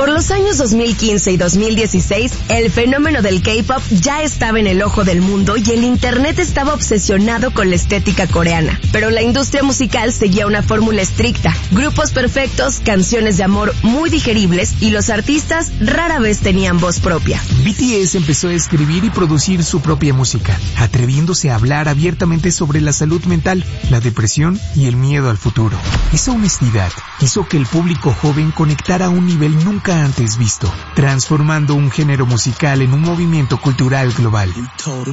Por los años 2015 y 2016, el fenómeno del K-pop ya estaba en el ojo del mundo y el internet estaba obsesionado con la estética coreana. Pero la industria musical seguía una fórmula estricta: grupos perfectos, canciones de amor muy digeribles y los artistas rara vez tenían voz propia. BTS empezó a escribir y producir su propia música, atreviéndose a hablar abiertamente sobre la salud mental, la depresión y el miedo al futuro. Esa honestidad hizo que el público joven conectara a un nivel nunca antes visto, transformando un género musical en un movimiento cultural global.